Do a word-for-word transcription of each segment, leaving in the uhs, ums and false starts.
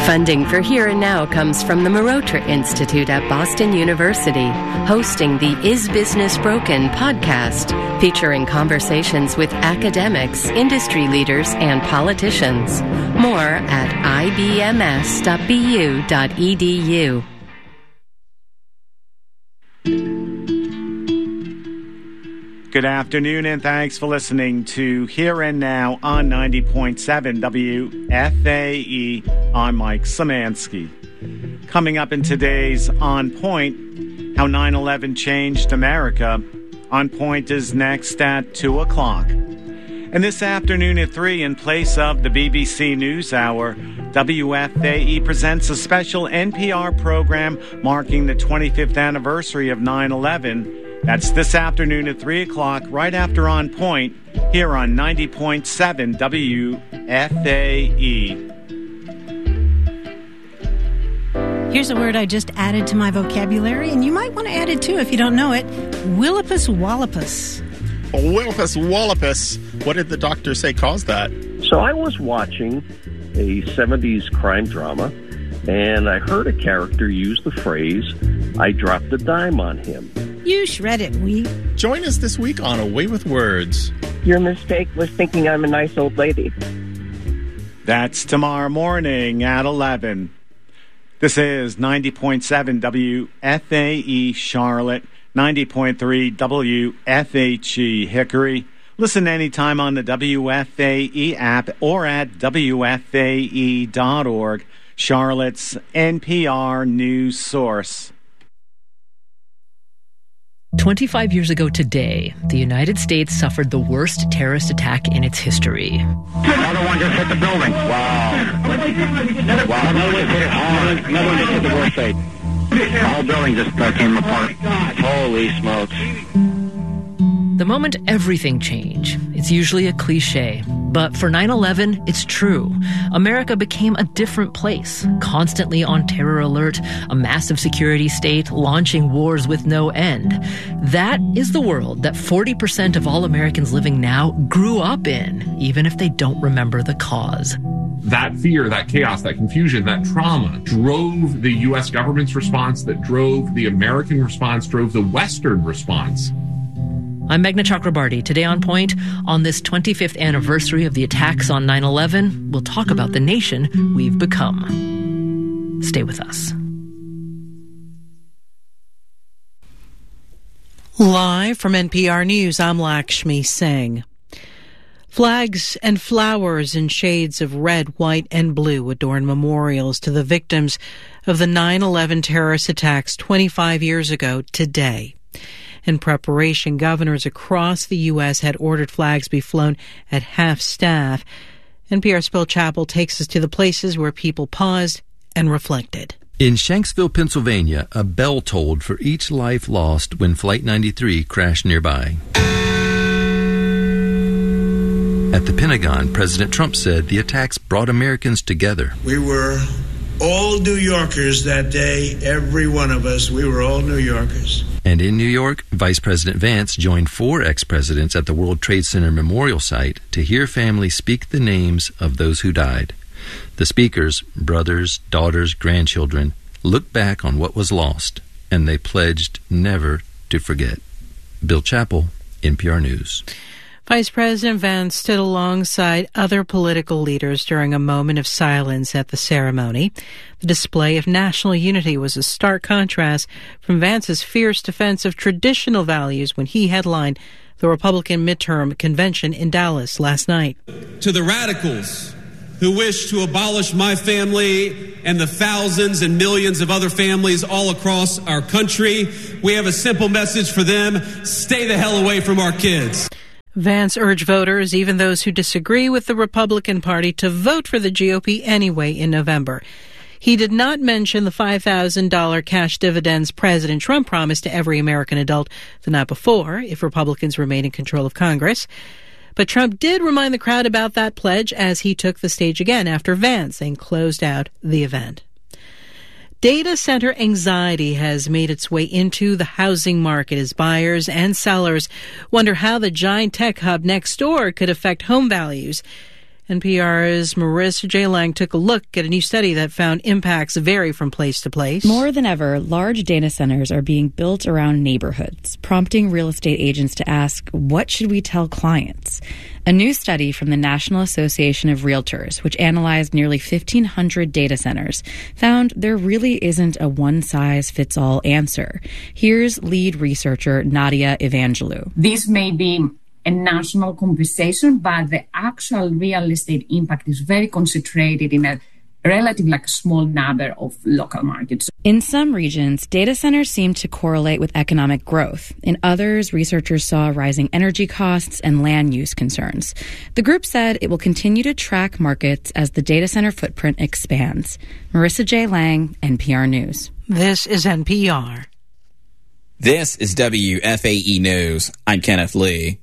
Funding for Here and Now comes from the Marotra Institute at Boston University, hosting the Is Business Broken podcast, featuring conversations with academics, industry leaders, and politicians. More at I B M S dot B U dot E D U. Good afternoon, and thanks for listening to Here and Now on ninety point seven W F A E. I'm Mike Szymanski. Coming up in today's On Point, how nine eleven changed America. On Point is next at two o'clock. And this afternoon at three, in place of the B B C NewsHour, W F A E presents a special N P R program marking the twenty-fifth anniversary of nine eleven. That's this afternoon at three o'clock, right after On Point, here on ninety point seven W F A E. Here's a word I just added to my vocabulary, and you might want to add it too if you don't know it. Willipus wallopus. Willipus wallopus. What did the doctor say caused that? So I was watching a seventies crime drama, and I heard a character use the phrase, "I dropped a dime on him." You shred it, we. Join us this week on A Way with Words. Your mistake was thinking I'm a nice old lady. That's tomorrow morning at eleven. This is ninety point seven W F A E Charlotte, ninety point three W F H E Hickory. Listen anytime on the W F A E app or at W F A E dot org, Charlotte's N P R news source. twenty-five years ago today, the United States suffered the worst terrorist attack in its history. Another one just hit the building. Wow. Wow, another one hit it hard. Another one just hit the worst side. The whole building just uh, came apart. Holy smokes. The moment everything changed, it's usually a cliche, but for nine eleven, it's true. America became a different place, constantly on terror alert, a massive security state, launching wars with no end. That is the world that forty percent of all Americans living now grew up in, even if they don't remember the cause. That fear, that chaos, that confusion, that trauma drove the U S government's response, that drove the American response, drove the Western response. I'm Meghna Chakrabarty. Today on Point, on this twenty-fifth anniversary of the attacks on nine eleven, we'll talk about the nation we've become. Stay with us. Live from N P R News, I'm Lakshmi Singh. Flags and flowers in shades of red, white, and blue adorn memorials to the victims of the nine eleven terrorist attacks twenty-five years ago today. In preparation, governors across the U S had ordered flags be flown at half-staff. N P R's Bill Chappell takes us to the places where people paused and reflected. In Shanksville, Pennsylvania, a bell tolled for each life lost when Flight ninety-three crashed nearby. At the Pentagon, President Trump said the attacks brought Americans together. We were all New Yorkers that day, every one of us. We were all New Yorkers. And in New York, Vice President Vance joined four ex-presidents at the World Trade Center Memorial Site to hear families speak the names of those who died. The speakers, brothers, daughters, grandchildren, looked back on what was lost, and they pledged never to forget. Bill Chappell, N P R News. Vice President Vance stood alongside other political leaders during a moment of silence at the ceremony. The display of national unity was a stark contrast from Vance's fierce defense of traditional values when he headlined the Republican midterm convention in Dallas last night. To the radicals who wish to abolish my family and the thousands and millions of other families all across our country, we have a simple message for them: stay the hell away from our kids. Vance urged voters, even those who disagree with the Republican Party, to vote for the G O P anyway in November. He did not mention the five thousand dollars cash dividends President Trump promised to every American adult the night before if Republicans remain in control of Congress. But Trump did remind the crowd about that pledge as he took the stage again after Vance and closed out the event. Data center anxiety has made its way into the housing market as buyers and sellers wonder how the giant tech hub next door could affect home values. N P R's Marissa J. Lang took a look at a new study that found impacts vary from place to place. More than ever, large data centers are being built around neighborhoods, prompting real estate agents to ask, what should we tell clients? A new study from the National Association of Realtors, which analyzed nearly fifteen hundred data centers, found there really isn't a one-size-fits-all answer. Here's lead researcher Nadia Evangelou. This may be a national conversation, but the actual real estate impact is very concentrated in a relatively like small number of local markets. In some regions, data centers seem to correlate with economic growth. In others, researchers saw rising energy costs and land use concerns. The group said it will continue to track markets as the data center footprint expands. Marissa J. Lang, N P R News. This is N P R. This is W F A E News. I'm Kenneth Lee.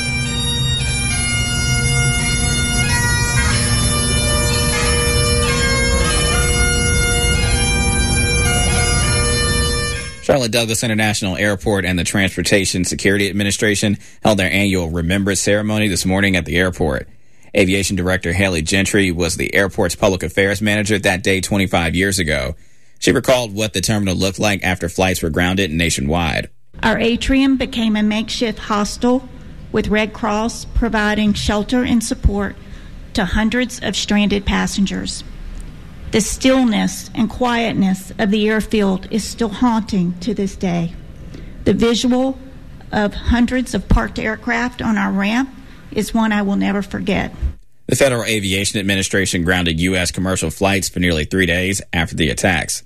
Charlotte Douglas International Airport and the Transportation Security Administration held their annual remembrance ceremony this morning at the airport. Aviation Director Haley Gentry was the airport's public affairs manager that day twenty-five years ago. She recalled what the terminal looked like after flights were grounded nationwide. Our atrium became a makeshift hostel with Red Cross providing shelter and support to hundreds of stranded passengers. The stillness and quietness of the airfield is still haunting to this day. The visual of hundreds of parked aircraft on our ramp is one I will never forget. The Federal Aviation Administration grounded U S commercial flights for nearly three days after the attacks.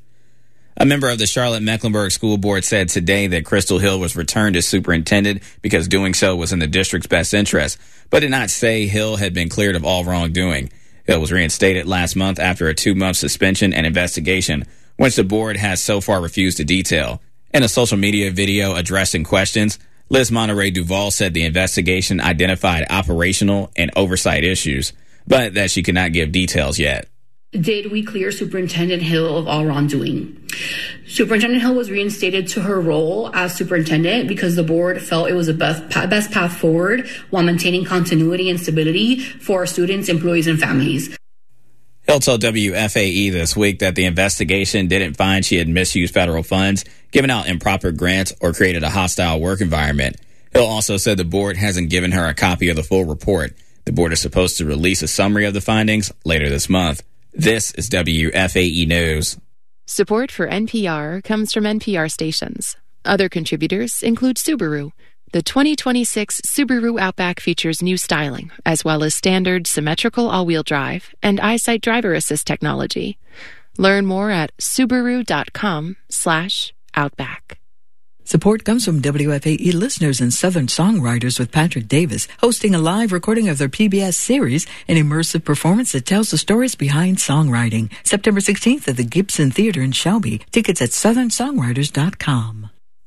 A member of the Charlotte-Mecklenburg School Board said today that Crystal Hill was returned as superintendent because doing so was in the district's best interest, but did not say Hill had been cleared of all wrongdoing. Hill was reinstated last month after a two-month suspension and investigation, which the board has so far refused to detail. In a social media video addressing questions, Liz Monterey Duval said the investigation identified operational and oversight issues, but that she could not give details yet. Did we clear Superintendent Hill of all wrongdoing? Superintendent Hill was reinstated to her role as superintendent because the board felt it was the best, best path forward while maintaining continuity and stability for our students, employees, and families. Hill told W F A E this week that the investigation didn't find she had misused federal funds, given out improper grants, or created a hostile work environment. Hill also said the board hasn't given her a copy of the full report. The board is supposed to release a summary of the findings later this month. This is W F A E News. Support for N P R comes from N P R stations. Other contributors include Subaru. The twenty twenty-six Subaru Outback features new styling, as well as standard symmetrical all-wheel drive and EyeSight driver assist technology. Learn more at Subaru.com slash Outback. Support comes from W F A E listeners and Southern Songwriters with Patrick Davis, hosting a live recording of their P B S series, an immersive performance that tells the stories behind songwriting. September sixteenth at the Gibson Theater in Shelby. Tickets at southern songwriters dot com.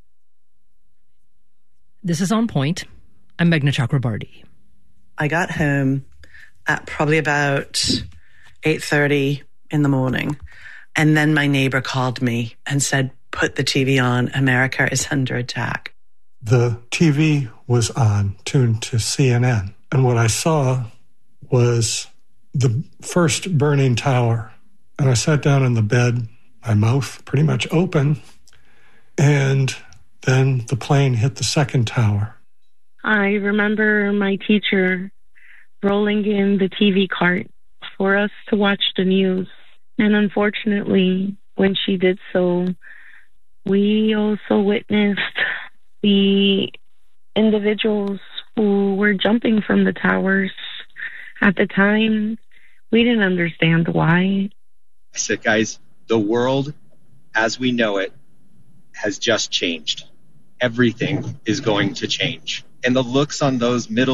This is On Point. I'm Meghna Chakrabarty. I got home at probably about eight thirty in the morning, and then my neighbor called me and said, put the T V on, America is under attack. The T V was on, tuned to C N N, and what I saw was the first burning tower. And I sat down in the bed, my mouth pretty much open, and then the plane hit the second tower. I remember my teacher rolling in the T V cart for us to watch the news. And unfortunately, when she did so, we also witnessed the individuals who were jumping from the towers. At the time, we didn't understand why. I said, guys, the world as we know it has just changed. Everything is going to change. And the looks on those middle